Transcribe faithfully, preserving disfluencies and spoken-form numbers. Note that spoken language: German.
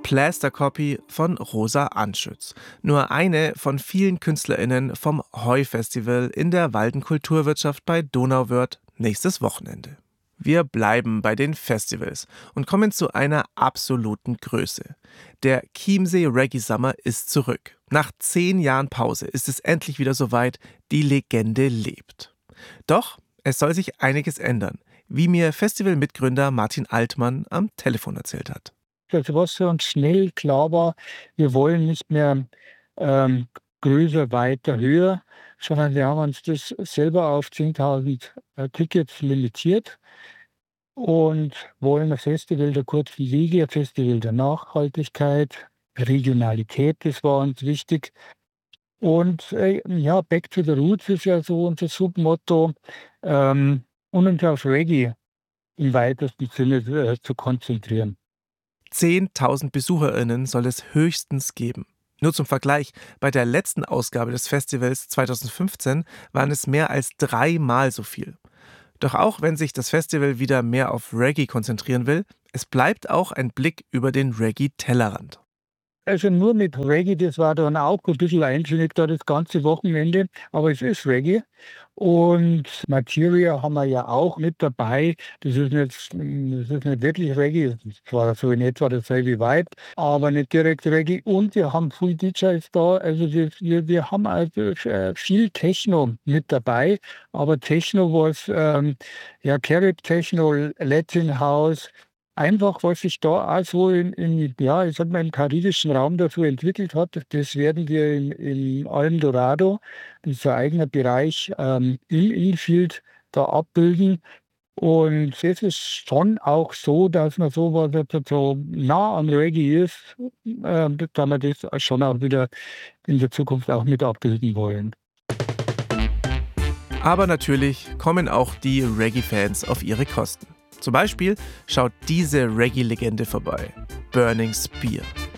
Plaster Copy von Rosa Anschütz. Nur eine von vielen KünstlerInnen vom Heu-Festival in der Walden Kulturwirtschaft bei Donauwörth nächstes Wochenende. Wir bleiben bei den Festivals und kommen zu einer absoluten Größe. Der Chiemsee Reggae Summer ist zurück. Nach zehn Jahren Pause ist es endlich wieder soweit, die Legende lebt. Doch es soll sich einiges ändern, wie mir Festivalmitgründer Martin Altmann am Telefon erzählt hat. Also was für uns schnell klar war, wir wollen nicht mehr ähm, größer, weiter, höher, sondern wir haben uns das selber auf zehntausend äh, Tickets limitiert und wollen ein Festival der kurzen Wege, ein Festival der Nachhaltigkeit, Regionalität, das war uns wichtig. Und äh, ja, Back to the Roots ist ja so unser Submotto, ähm, und uns auf Reggae im weitesten Sinne äh, zu konzentrieren. zehntausend BesucherInnen soll es höchstens geben. Nur zum Vergleich, bei der letzten Ausgabe des Festivals zweitausendfünfzehn waren es mehr als dreimal so viel. Doch auch wenn sich das Festival wieder mehr auf Reggae konzentrieren will, es bleibt auch ein Blick über den Reggae-Tellerrand. Also nur mit Reggae, das war dann auch ein bisschen eintönig da das ganze Wochenende, aber es ist Reggae. Und Materia haben wir ja auch mit dabei. Das ist nicht, das ist nicht wirklich Reggae, das ist zwar so in etwa dasselbe Vibe, aber nicht direkt Reggae. Und wir haben Full D Js da, also das, wir, wir haben also viel Techno mit dabei, aber Techno was, ähm, ja, Carrot Techno, Latin House, einfach, was sich da auch so in, in, ja, ich sag mal, im karibischen Raum dafür entwickelt hat, das werden wir in, in Alm Dorado, das ist ein eigener Bereich, ähm, im Infield da abbilden. Und es ist schon auch so, dass man sowas jetzt so nah an Reggae ist, äh, dass wir das schon auch wieder in der Zukunft auch mit abbilden wollen. Aber natürlich kommen auch die Reggae-Fans auf ihre Kosten. Zum Beispiel schaut diese Reggae-Legende vorbei: Burning Spear.